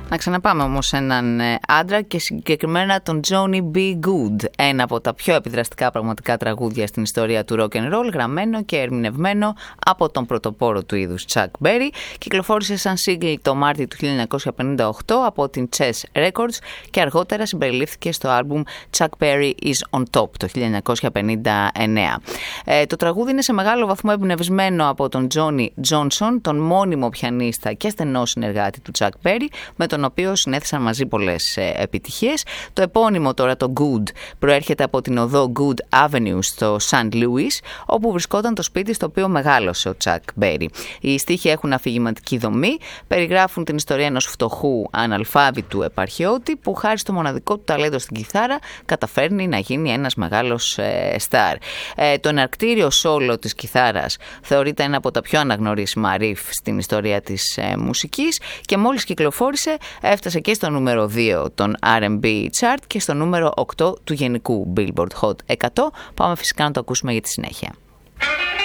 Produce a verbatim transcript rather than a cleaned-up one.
Να ξαναπάμε όμως έναν άντρα και συγκεκριμένα τον Johnny B. Good, ένα από τα πιο επιδραστικά πραγματικά τραγούδια στην ιστορία του rock and roll, γραμμένο και ερμηνευμένο από τον πρωτοπόρο του είδους Chuck Berry. Κυκλοφόρησε σαν single το Μάρτιο του χίλια εννιακόσια πενήντα οκτώ από την Chess Records και αργότερα συμπεριλήφθηκε στο άλμπουμ Chuck Berry is on Top το χίλια εννιακόσια πενήντα εννέα. Ε, το τραγούδι είναι σε μεγάλο βαθμό εμπνευσμένο από τον Johnny Johnson, τον μόνιμο πιανίστα και στενό συνεργάτη του Chuck Berry, με τον οποίο συνέθεσαν μαζί πολλές ε, επιτυχίες. Το επώνυμο τώρα, το Good, προέρχεται από την οδό Good Avenue στο Saint Louis, όπου βρισκόταν το σπίτι στο οποίο μεγάλωσε ο Chuck Berry. Οι στίχοι έχουν αφηγηματική δομή, περιγράφουν την ιστορία ενός φτωχού αναλφάβητου επαρχιώτη που χάρη στο μοναδικό του ταλέντο στην κιθάρα καταφέρνει να γίνει ένας μεγάλος ε, στάρ. Ε, το εναρκτήριο σόλο της κιθάρας θεωρείται ένα από τα πιο αναγνωρίσιμα riff στην ιστορία της ε, μουσικής και μόλις κυκλοφόρησε έφτασε και στο νούμερο δύο των αρ εντ μπι chart και στο νούμερο οκτώ του γενικού Billboard Hot εκατό. Πάμε φυσικά να το ακούσουμε για τη συνέχεια.